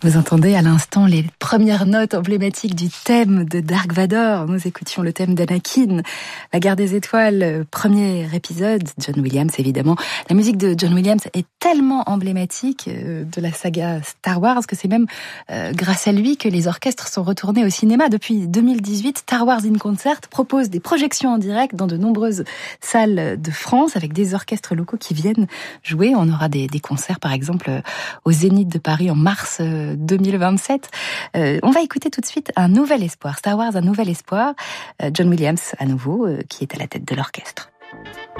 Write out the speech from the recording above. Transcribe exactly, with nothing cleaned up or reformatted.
Vous entendez à l'instant les premières notes emblématiques du thème de Dark Vador. Nous écoutions le thème d'Anakin, La Guerre des Étoiles, premier épisode, John Williams évidemment. La musique de John Williams est tellement emblématique de la saga Star Wars que c'est même euh, grâce à lui que les orchestres sont retournés au cinéma. Depuis deux mille dix-huit, Star Wars in Concert propose des projections en direct dans de nombreuses salles de France avec des orchestres locaux qui viennent jouer. On aura des, des concerts par exemple au Zénith de Paris en mars deux mille vingt-sept. Euh, on va écouter tout de suite Un Nouvel Espoir. Star Wars, Un Nouvel Espoir. Euh, John Williams, à nouveau, euh, qui est à la tête de l'orchestre.